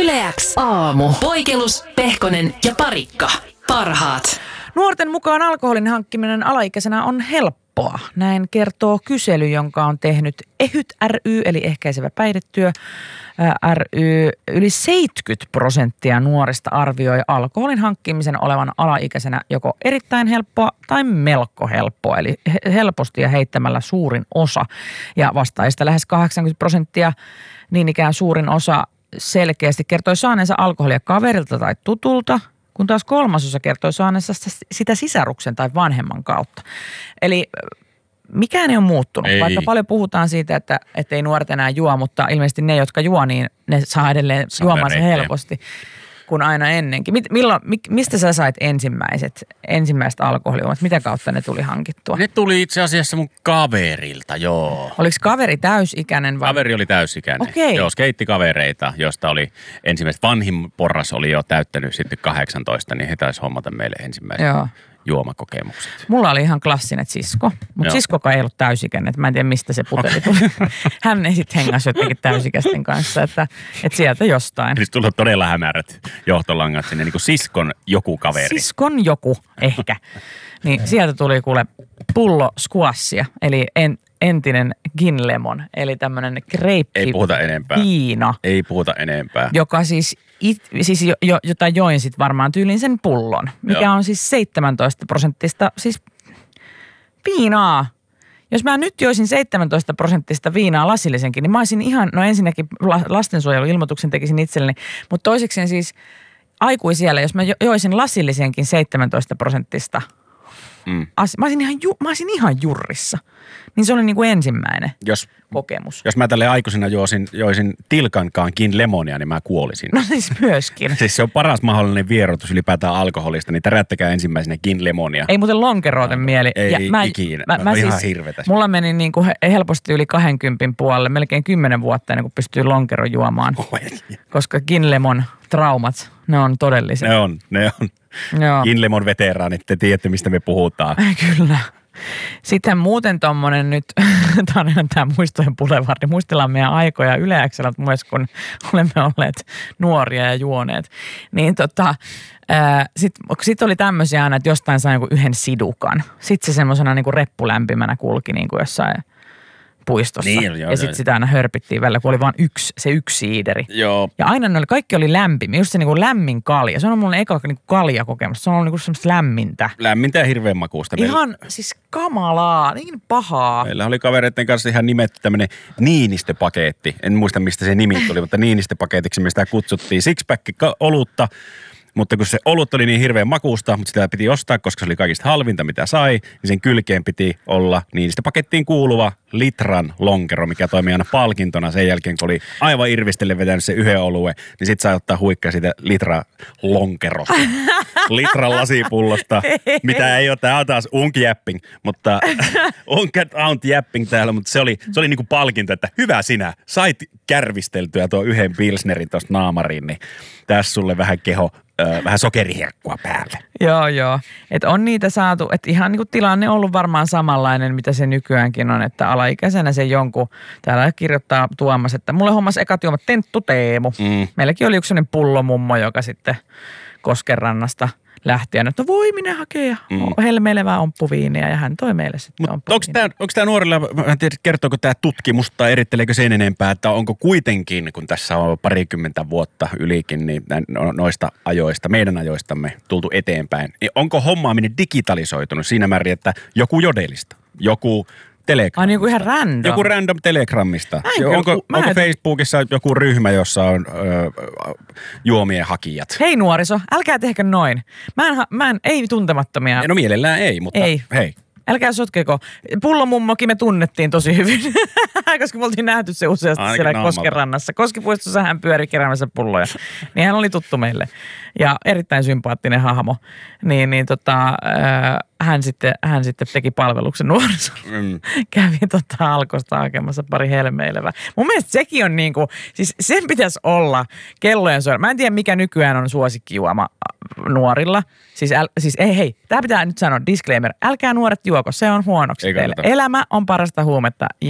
Yle X aamu. Poikelus, Pehkonen ja Parikka. Parhaat. Nuorten mukaan alkoholin hankkiminen alaikäisenä on helppoa. Näin kertoo kysely, jonka on tehnyt EHYT ry, eli ehkäisevä päihdetyö ry. Yli 70% nuorista arvioi alkoholin hankkimisen olevan alaikäisenä joko erittäin helppoa tai melko helppoa, eli helposti ja heittämällä suurin osa. Ja vastaajista lähes 80%, niin ikään suurin osa selkeästi kertoi saaneensa alkoholia kaverilta tai tutulta, kun taas 3% kertoi saaneensa sitä sisaruksen tai vanhemman kautta. Eli mikään ei ole muuttunut, vaikka paljon puhutaan siitä, että ei nuoret enää juo, mutta ilmeisesti ne, jotka juo, niin ne saa edelleen juomansa helposti kuin aina ennenkin. Mistä sä sait ensimmäiset alkoholijuomat? Mitä kautta ne tuli hankittua? Ne tuli itse asiassa mun kaverilta, joo. Oliko kaveri täysikäinen vai? Kaveri oli täysikäinen. Okei. Joo, skeittikavereita, josta oli ensimmäiset vanhin porras oli jo täyttänyt sitten 18, niin he taisi hommata meille ensimmäiset juomakokemukset. Mulla oli ihan klassinen sisko, mutta siskokaan ei ollut täysikäinen. Mä en tiedä, mistä se puteli tuli. Hän ei sitten hengasi jotenkin täysikäisten kanssa, että sieltä jostain. Siis tuli todella hämärät johtolangat sinne, niin kuin siskon joku kaveri. Siskon joku, ehkä. Niin sieltä tuli kuule pullo squashia, eli entinen gin lemon, eli tämmöinen viina. Ei puhuta enempää. Joka siis jota join sitten varmaan tyylin sen pullon, mikä on siis 17% siis viinaa. Jos mä nyt joisin 17% viinaa lasillisenkin, niin mä olisin ihan, no ensinnäkin lastensuojeluilmoituksen tekisin itselleni, mutta toisekseen siis aikuisiellä, jos mä joisin lasillisenkin 17%, mä olisin ihan jurrissa. Niin se oli niin kuin ensimmäinen kokemus. Jos mä tälle aikuisena joisin tilkankaankin lemonia, niin mä kuolisin. No siis myöskin. Siis se on paras mahdollinen vierotus ylipäätään alkoholista, niin tärättäkää ensimmäisenä gin lemonia. Ei muuten lonkeroiden mieli. Ei ikinä. Mä ihan hirvetä. Mulla meni niin kuin helposti yli 20 puolelle, melkein 10 vuotta ennen kuin pystyy lonkero juomaan. Koska gin lemon traumat, ne on todelliset. Ne on. Gin lemon veteraanit, te tiedätte mistä me puhutaan. Kyllä. Sitten muuten tommonen nyt, tämä muistojen bulevardi, muistellaan meidän aikoja Yle X:llä myös, kun olemme olleet nuoria ja juoneet. Niin sit oli tämmöisiä aina, että jostain sai joku yhden sidukan. Sitten se semmosena niinku reppulämpimänä kulki niinku jossain puistossa. Niin, ja sitten sitä aina hörpittiin välillä, kun oli vain yksi siideri. Joo. Ja aina kaikki oli lämpimiä, just se niinku lämmin kalja. Se on mulle eka niinku kaljakokemus. Se on ollut niinku semmoista lämmintä. Lämmintä ja hirveän makuusta. Ihan siis kamalaa, niin pahaa. Meillä oli kavereiden kanssa ihan nimetty tämmöinen Niinistö-paketti. En muista mistä se nimi tuli, mutta Niinistö-paketiksi me sitä kutsuttiin. Sixpack olutta. Mutta kun se olut oli niin hirveän makuusta, mutta sitä piti ostaa, koska se oli kaikista halvinta, mitä sai, niin sen kylkeen piti olla Niinistö pakettiin kuuluva litran lonkero, mikä toimii aina palkintona sen jälkeen, kun oli aivan irvistelle vetänyt se yhden oluen, niin sit sai ottaa huikkaa siitä litran lasipullosta, mitä ei ole, tää on taas unkjäpping, mutta unkjäpping täällä, mutta se oli niinku palkinto, että hyvä sinä, sait kärvisteltyä tuo yhden pilsnerin tuosta naamariin, niin tässä sulle vähän vähän sokeriherkkua päälle. Joo. Että on niitä saatu, että ihan niinku tilanne on ollut varmaan samanlainen, mitä se nykyäänkin on, että alaikäisenä se jonkun, täällä kirjoittaa Tuomas, että mulle hommas ekat juomat Tenttu Teemu. Meilläkin oli yksi sellainen pullomummo, joka sitten Koskenrannasta lähtien, että voi minä hakea helmeilevää omppuviiniä ja hän toi meille sitten omppuviiniä. Onko tämä nuorilla, mä en tiedä kertooko tämä tutkimus tai eritteleekö sen enempää, että onko kuitenkin, kun tässä on parikymmentä vuotta ylikin, niin noista ajoista, meidän ajoistamme tultu eteenpäin, niin onko hommaaminen digitalisoitunut siinä määrin, että joku jodelista, joku Telegram. Ai niin kuin ihan random. Joku random Telegramista. Onko Facebookissa joku ryhmä, jossa on juomien hakijat? Hei nuoriso, älkää tehkö noin. Ei tuntemattomia. No mielellään ei, mutta hei. Älkää sotkeko. Pullomummokin me tunnettiin tosi hyvin, koska me oltiin nähty se useasti siellä Koskenrannassa. Koskipuistossa hän pyöri keräämässä pulloja. Niin hän oli tuttu meille. Ja erittäin sympaattinen hahmo. Hän sitten teki palveluksen nuorisolle. Kävi Alkosta hakemassa pari helmeilevää. Mun mielestä sekin on niinku, siis sen pitäisi olla kellojen soida. Mä en tiedä mikä nykyään on suosikkijuoma nuorilla. Siis hei, tää pitää nyt sanoa disclaimer. Älkää nuoret juoko, se on huonoksi teille. Elämä on parasta huumetta.